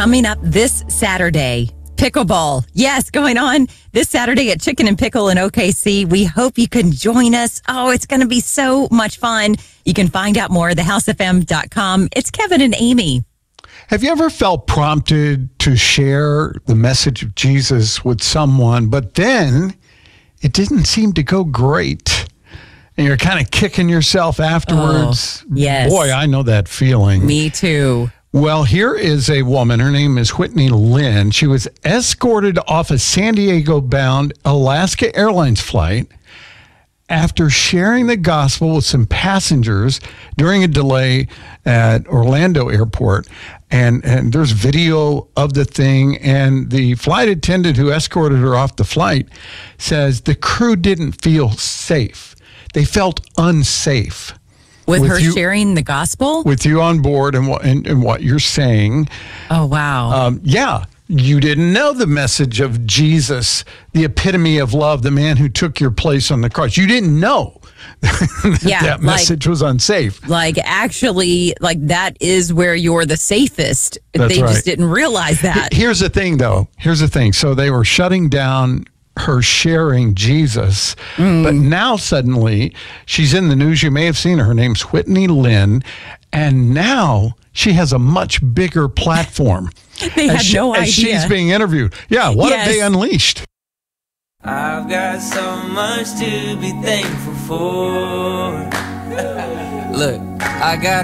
Coming up this Saturday, pickleball. Yes, going on this Saturday at Chicken and Pickle in OKC. We hope you can join us. Oh, it's going to be so much fun. You can find out more at thehousefm.com. It's Kevin and Amy. Have you ever felt prompted to share the message of Jesus with someone, but then it didn't seem to go great? And you're kind of kicking yourself afterwards. Oh, yes. Boy, I know that feeling. Me too. Well, here is a woman. Her name is Whitney Lynn. She was escorted off a San Diego-bound Alaska Airlines flight after sharing the gospel with some passengers during a delay at Orlando Airport. And there's video of the thing. And the flight attendant who escorted her off the flight says the crew didn't feel safe. They felt unsafe. With her sharing the gospel? With you on board and what you're saying. Oh, wow. Yeah. You didn't know the message of Jesus, the epitome of love, the man who took your place on the cross. You didn't know that message was unsafe. Actually, that is where you're the safest. That's they right. just didn't realize that. Here's the thing, though. So they were shutting down her sharing Jesus, but now suddenly she's in the news. You may have seen her. Her name's Whitney Lynn, and now she has a much bigger platform. They had no idea. As she's being interviewed. Yeah, what have they unleashed? I've got so much to be thankful for. Look, I got